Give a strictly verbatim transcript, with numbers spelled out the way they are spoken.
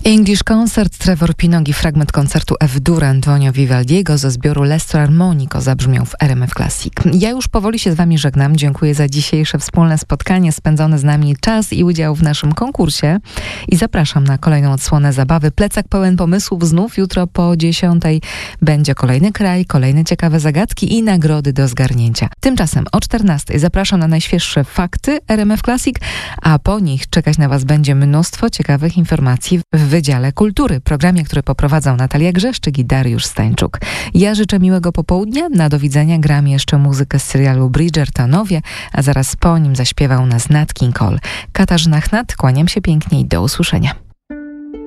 English Concert, Trevor Pinogi, fragment koncertu F-dur Antonio Vivaldiego ze zbioru L'Estro Armonico zabrzmiał w R M F Classic. Ja już powoli się z wami żegnam. Dziękuję za dzisiejsze wspólne spotkanie, spędzony z nami czas i udział w naszym konkursie. I zapraszam na kolejną odsłonę zabawy. Plecak pełen pomysłów. Znów jutro po dziesiątej będzie kolejny kraj, kolejne ciekawe zagadki i nagrody do zgarnięcia. Tymczasem o czternastej zapraszam na najświeższe fakty R M F Classic, a po nich czekać na was będzie mnóstwo ciekawych informacji w Wydziale Kultury, programie, który poprowadzą Natalia Grzeszczyk i Dariusz Stańczuk. Ja życzę miłego popołudnia, na do widzenia. Gram jeszcze muzykę z serialu Bridgertonowie, a zaraz po nim zaśpiewał nas Nat King Cole. Katarzyna Chnat, kłaniam się pięknie i do usłyszenia.